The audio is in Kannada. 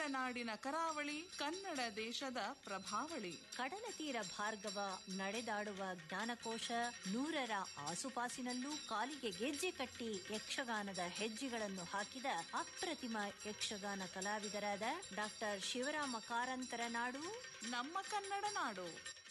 ಮಲೆನಾಡಿನ ಕರಾವಳಿ ಕನ್ನಡ ದೇಶದ ಪ್ರಭಾವಳಿ. ಕಡಲ ತೀರ ಭಾರ್ಗವ ನಡೆದಾಡುವ ಜ್ಞಾನಕೋಶ, 100ರ ಆಸುಪಾಸಿನಲ್ಲೂ ಕಾಲಿಗೆ ಗೆಜ್ಜೆ ಕಟ್ಟಿ ಯಕ್ಷಗಾನದ ಹೆಜ್ಜೆಗಳನ್ನು ಹಾಕಿದ ಅಪ್ರತಿಮ ಯಕ್ಷಗಾನ ಕಲಾವಿದರಾದ ಡಾಕ್ಟರ್ ಶಿವರಾಮ ಕಾರಂತರ ನಾಡು ನಮ್ಮ ಕನ್ನಡ ನಾಡು.